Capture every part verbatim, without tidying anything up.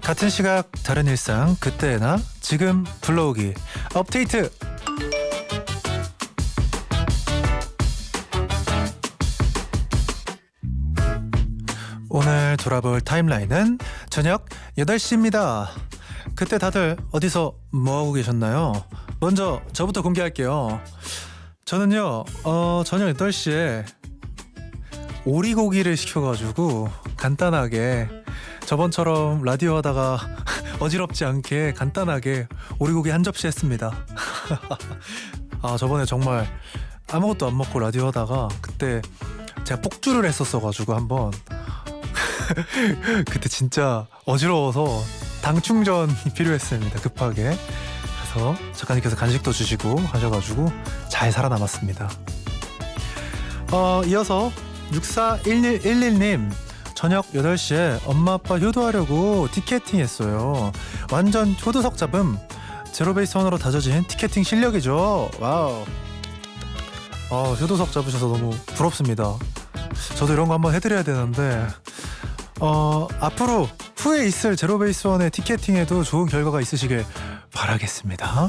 같은 시각 다른 일상 그때나 지금 불러오기 업데이트. 오늘 돌아볼 타임라인은 저녁 여덟 시입니다. 그때 다들 어디서 뭐하고 계셨나요? 먼저 저부터 공개할게요. 저는요 어, 저녁 여덟 시에 오리고기를 시켜가지고 간단하게 저번처럼 라디오 하다가 어지럽지 않게 간단하게 오리고기 한 접시 했습니다. 아 저번에 정말 아무것도 안 먹고 라디오 하다가 그때 제가 폭주를 했었어가지고 한번 그때 진짜 어지러워서 당 충전이 필요했습니다. 급하게. 그래서 작가님께서 간식도 주시고 하셔가지고 잘 살아남았습니다. 어, 이어서 육사일일일님 저녁 여덟 시에 엄마 아빠 효도하려고 티켓팅 했어요. 완전 효도석 잡음. 제로베이스원으로 다져진 티켓팅 실력이죠. 와우. 어, 효도석 잡으셔서 너무 부럽습니다. 저도 이런 거 한번 해드려야 되는데 어, 앞으로 후에 있을 제로베이스원의 티켓팅에도 좋은 결과가 있으시길 바라겠습니다.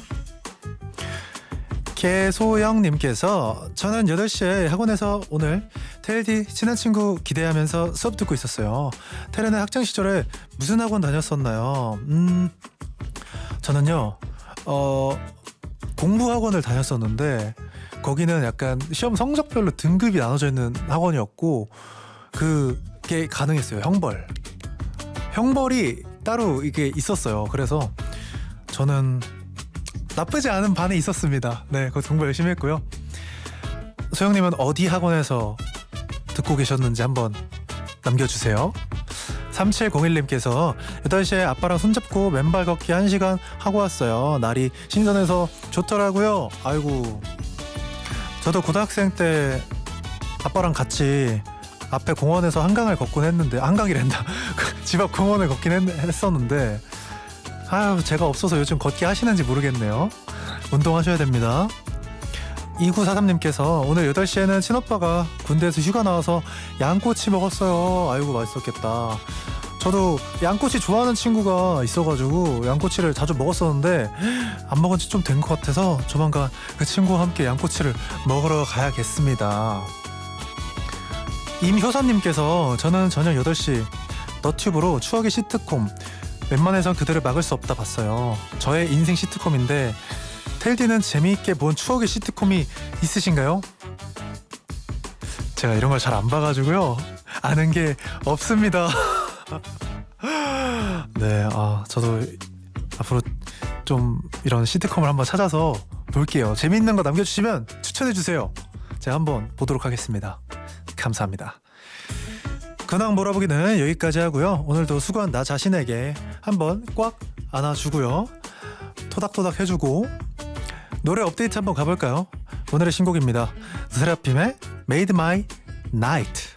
개소영님께서 저는 여덟 시에 학원에서 오늘 테일디 친한 친구 기대하면서 수업 듣고 있었어요. 테일은 학창시절에 무슨 학원 다녔었나요? 음, 저는요 어, 공부학원을 다녔었는데 거기는 약간 시험 성적별로 등급이 나눠져 있는 학원이었고 그게 가능했어요. 형벌 형벌이 따로 이게 있었어요. 그래서 저는 나쁘지 않은 반에 있었습니다. 네, 그 공부 열심히 했고요. 소영님은 어디 학원에서 듣고 계셨는지 한번 남겨주세요. 삼칠공일님께서 여덟 시에 아빠랑 손잡고 맨발 걷기 한 시간 하고 왔어요. 날이 신선해서 좋더라고요. 아이고, 저도 고등학생 때 아빠랑 같이 앞에 공원에서 한강을 걷곤 했는데, 한강이란다. 집 앞 공원을 걷긴 했, 했었는데 아유, 제가 없어서 요즘 걷기 하시는지 모르겠네요. 운동하셔야 됩니다. 이구사삼님께서 오늘 여덟 시에는 친오빠가 군대에서 휴가 나와서 양꼬치 먹었어요. 아이고, 맛있었겠다. 저도 양꼬치 좋아하는 친구가 있어가지고 양꼬치를 자주 먹었었는데 안 먹은 지 좀 된 것 같아서 조만간 그 친구와 함께 양꼬치를 먹으러 가야겠습니다. 임효선님께서 저는 저녁 여덟 시 너튜브로 추억의 시트콤 웬만해선 그들을 막을 수 없다 봤어요. 저의 인생 시트콤인데 텔디는 재미있게 본 추억의 시트콤이 있으신가요? 제가 이런 걸 잘 안 봐가지고요 아는 게 없습니다. 네, 아 저도 앞으로 좀 이런 시트콤을 한번 찾아서 볼게요. 재미있는 거 남겨주시면 추천해주세요. 제가 한번 보도록 하겠습니다. 감사합니다. 근황 몰아보기는 여기까지 하고요. 오늘도 수고한 나 자신에게 한번 꽉 안아주고요. 토닥토닥 해주고 노래 업데이트 한번 가볼까요? 오늘의 신곡입니다. 세라핌의 Made My Night.